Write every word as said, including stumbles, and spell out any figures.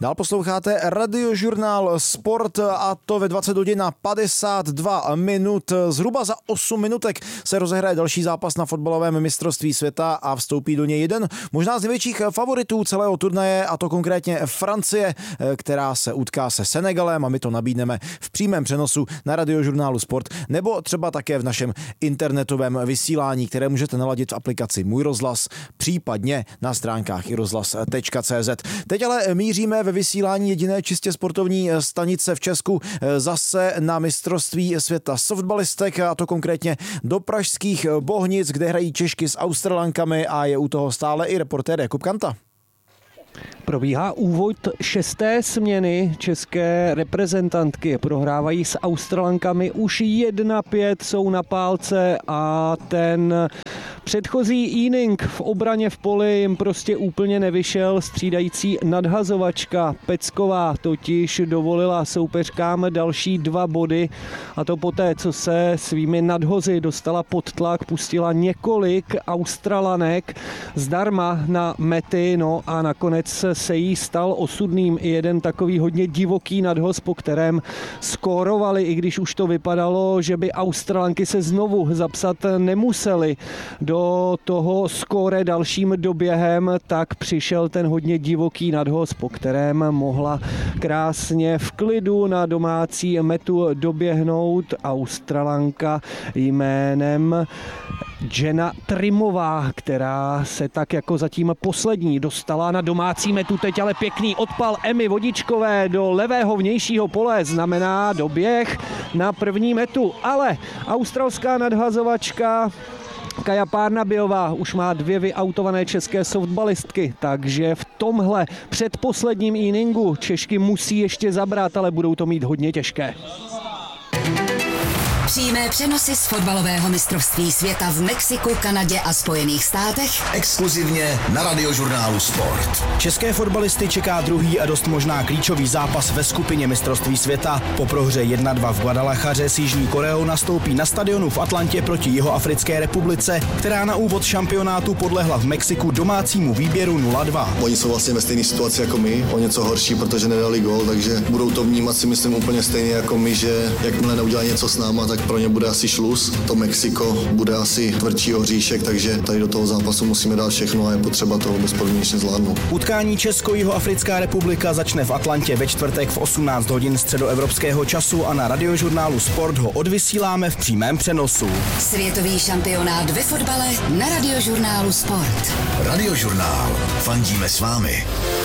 Dál posloucháte Radiožurnál Sport a to ve dvacet hodin a padesát dva minut. Zhruba za osm minutek se rozehraje další zápas na fotbalovém mistrovství světa a vstoupí do něj jeden možná z největších favoritů celého turnaje, a to konkrétně Francie, která se utká se Senegalem, a my to nabídneme v přímém přenosu na Radiožurnálu Sport nebo třeba také v našem internetovém vysílání, které můžete naladit v aplikaci Můj rozhlas, případně na stránkách i rozhlas tečka cé zet. Teď ale míříme ve vysílání jediné čistě sportovní stanice v Česku zase na mistrovství světa softbalistek, a to konkrétně do pražských Bohnic, kde hrají Češky s Australankami, a je u toho stále i reportér Jakub Kanta. Probíhá úvod šesté směny. České reprezentantky prohrávají s Australankami už jedna pět, jsou na pálce a ten předchozí inning v obraně v poli jim prostě úplně nevyšel. Střídající nadhazovačka Pecková totiž dovolila soupeřkám další dva body, a to poté, co se svými nadhozy dostala pod tlak, pustila několik Australanek zdarma na mety, no a nakonec se jí stal osudným i jeden takový hodně divoký nadhoz, po kterém skórovali, i když už to vypadalo, že by Australanky se znovu zapsat nemuseli do toho skóre dalším doběhem, tak přišel ten hodně divoký nadhoz, po kterém mohla krásně v klidu na domácí metu doběhnout Australanka jménem Jenna Trimová, která se tak jako zatím poslední dostala na domácí metu. Teď ale pěkný odpal Emy Vodičkové do levého vnějšího pole znamená doběh na první metu, ale australská nadhazovačka Kaja Parnabiová už má dvě vyautované české softballistky, takže v tomhle předposledním inningu Češky musí ještě zabrat, ale budou to mít hodně těžké. Přímé přenosy z fotbalového mistrovství světa v Mexiku, Kanadě a Spojených státech. Exkluzivně na Radiožurnálu Sport. České fotbalisty čeká druhý a dost možná klíčový zápas ve skupině mistrovství světa. Po prohře jedna dva v Guadalajaře s Jižní Koreou nastoupí na stadionu v Atlantě proti Jihoafrické republice, která na úvod šampionátu podlehla v Mexiku domácímu výběru nula dva. Oni jsou vlastně ve stejné situaci jako my, o něco horší, protože nedali gól, takže budou to vnímat, si myslím, úplně stejně jako my, že jakmile neudělají něco s náma, tak pro ně bude asi šluz. To Mexiko bude asi tvrdší oříšek, takže tady do toho zápasu musíme dát všechno a je potřeba to bezpodmínečně zvládnout. Utkání Česko-Jihoafrická republika začne v Atlantě ve čtvrtek v osmnáct hodin středoevropského času a na Radiožurnálu Sport ho odvysíláme v přímém přenosu. Světový šampionát ve fotbale na Radiožurnálu Sport. Radiožurnál. Fandíme s vámi.